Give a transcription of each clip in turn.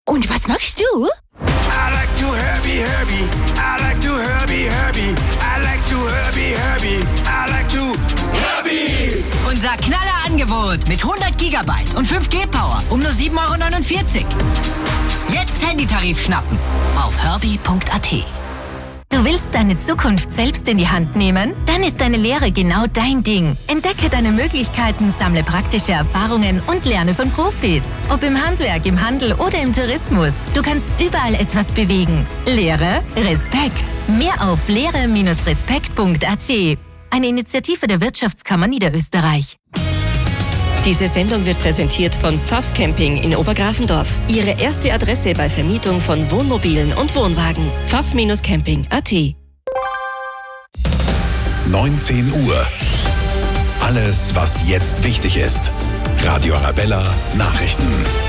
Und was machst du? I like to Herbie. I like to Herbie. I like to Herbie. I like to Herbie. Unser Knaller-Angebot mit 100 GB und 5G-Power um nur 7,49 €. Jetzt Handytarif schnappen auf herbie.at. Du willst deine Zukunft selbst in die Hand nehmen? Dann ist eine Lehre genau dein Ding. Entdecke deine Möglichkeiten, sammle praktische Erfahrungen und lerne von Profis. Ob im Handwerk, im Handel oder im Tourismus. Du kannst überall etwas bewegen. Lehre Respekt. Mehr auf lehre-respekt.at. Eine Initiative der Wirtschaftskammer Niederösterreich. Diese Sendung wird präsentiert von Pfaff Camping in Obergrafendorf. Ihre erste Adresse bei Vermietung von Wohnmobilen und Wohnwagen. pfaff-camping.at. 19 Uhr. Alles, was jetzt wichtig ist. Radio Arabella Nachrichten.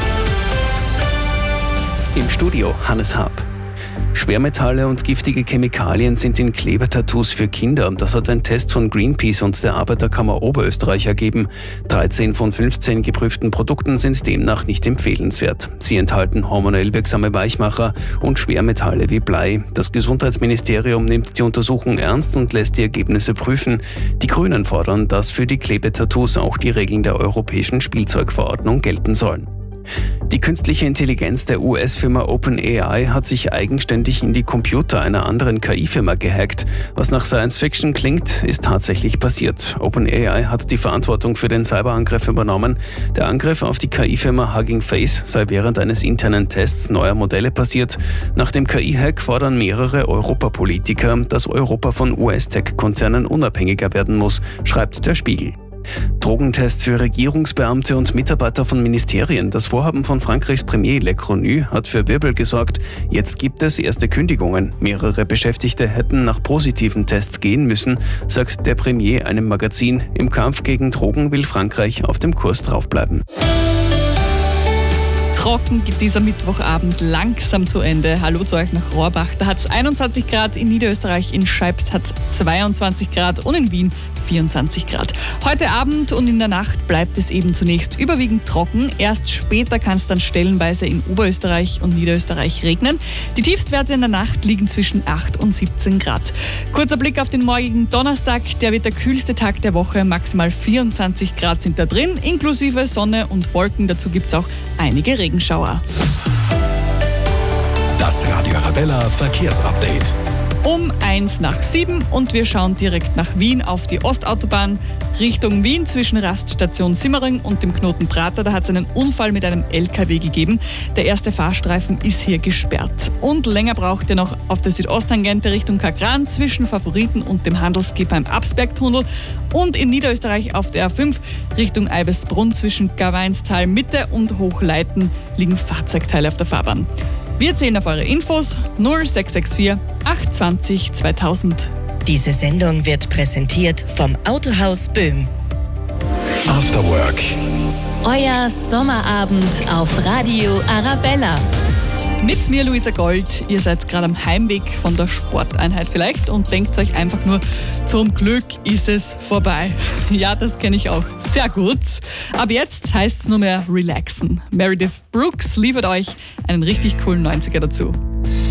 Im Studio Hannes Haab. Schwermetalle und giftige Chemikalien sind in Klebetattoos für Kinder. Das hat ein Test von Greenpeace und der Arbeiterkammer Oberösterreich ergeben. 13 von 15 geprüften Produkten sind demnach nicht empfehlenswert. Sie enthalten hormonell wirksame Weichmacher und Schwermetalle wie Blei. Das Gesundheitsministerium nimmt die Untersuchung ernst und lässt die Ergebnisse prüfen. Die Grünen fordern, dass für die Klebetattoos auch die Regeln der Europäischen Spielzeugverordnung gelten sollen. Die künstliche Intelligenz der US-Firma OpenAI hat sich eigenständig in die Computer einer anderen KI-Firma gehackt. Was nach Science-Fiction klingt, ist tatsächlich passiert. OpenAI hat die Verantwortung für den Cyberangriff übernommen. Der Angriff auf die KI-Firma Hugging Face sei während eines internen Tests neuer Modelle passiert. Nach dem KI-Hack fordern mehrere Europapolitiker, dass Europa von US-Tech-Konzernen unabhängiger werden muss, schreibt der Spiegel. Drogentests für Regierungsbeamte und Mitarbeiter von Ministerien. Das Vorhaben von Frankreichs Premier Le Cornu hat für Wirbel gesorgt. Jetzt gibt es erste Kündigungen. Mehrere Beschäftigte hätten nach positiven Tests gehen müssen, sagt der Premier einem Magazin. Im Kampf gegen Drogen will Frankreich auf dem Kurs draufbleiben. Trocken geht dieser Mittwochabend langsam zu Ende. Hallo zu euch nach Rohrbach. Da hat es 21 Grad, in Niederösterreich, in Scheibst hat es 22 Grad und in Wien 24 Grad. Heute Abend und in der Nacht bleibt es eben zunächst überwiegend trocken. Erst später kann es dann stellenweise in Oberösterreich und Niederösterreich regnen. Die Tiefstwerte in der Nacht liegen zwischen 8 und 17 Grad. Kurzer Blick auf den morgigen Donnerstag. Der wird der kühlste Tag der Woche. Maximal 24 Grad sind da drin, inklusive Sonne und Wolken. Dazu gibt es auch einige Regenschauer. Das Radio Arabella Verkehrsupdate. Um 6:01 und wir schauen direkt nach Wien auf die Ostautobahn Richtung Wien zwischen Raststation Simmering und dem Knoten Prater. Da hat es einen Unfall mit einem LKW gegeben. Der erste Fahrstreifen ist hier gesperrt. Und länger braucht ihr noch auf der Südosttangente Richtung Kagran zwischen Favoriten und dem Handelsgeber im Absbergtunnel. Und in Niederösterreich auf der A5 Richtung Eibesbrunn zwischen Gaweinstal Mitte und Hochleiten liegen Fahrzeugteile auf der Fahrbahn. Wir zählen auf eure Infos 0664 820 2000. Diese Sendung wird präsentiert vom Autohaus Böhm. After Work. Euer Sommerabend auf Radio Arabella. Mit mir Luisa Gold. Ihr seid gerade am Heimweg von der Sporteinheit vielleicht und denkt euch einfach nur, zum Glück ist es vorbei. Ja, das kenne ich auch sehr gut. Aber jetzt heißt es nur mehr relaxen. Meredith Brooks liefert euch einen richtig coolen 90er dazu.